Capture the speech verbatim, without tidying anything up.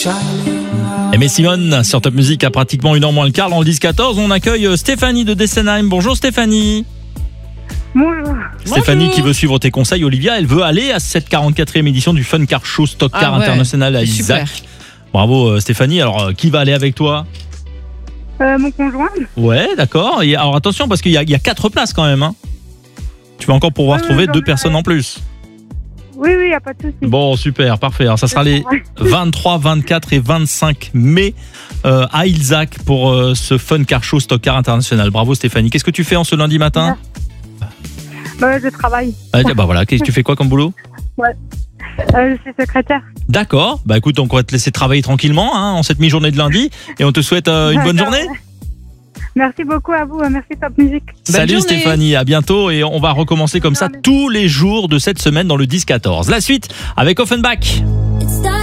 Aimé Simone sur Top Music à pratiquement une heure moins le quart. Dans le dix quatorze, on accueille Stéphanie de Dessenheim. Bonjour Stéphanie. Bonjour. Stéphanie Bonjour. qui veut suivre tes conseils. Olivia, elle veut aller à cette quarante-quatrième édition du Fun Car Show Stock Car Ah ouais, International à super. Isaac. Bravo euh, Stéphanie. Alors, euh, qui va aller avec toi? Euh, mon conjoint. Ouais, d'accord. Et alors attention parce qu'il y a, il y a quatre places quand même. Hein. Tu vas encore pouvoir Ouais, trouver j'en deux ai- personnes en plus. Oui, oui, y a pas de souci. Bon, super, parfait. Alors, ça sera les vingt-trois, vingt-quatre et vingt-cinq mai euh, à Ilzac pour euh, ce Fun Car Show Stock Car International. Bravo Stéphanie. Qu'est-ce que tu fais en ce lundi matin? Bah, je travaille. Ah, bah voilà, qu'est-ce que tu fais quoi comme boulot? Euh, je suis secrétaire. D'accord. Bah écoute, donc on va te laisser travailler tranquillement hein, en cette mi-journée de lundi et on te souhaite euh, une bonne D'accord, journée. ouais. Merci beaucoup à vous. Merci Top Music. Salut journée. Stéphanie, à bientôt et on va recommencer comme ça journée. tous les jours de cette semaine dans le dix quatorze. La suite avec Offenbach.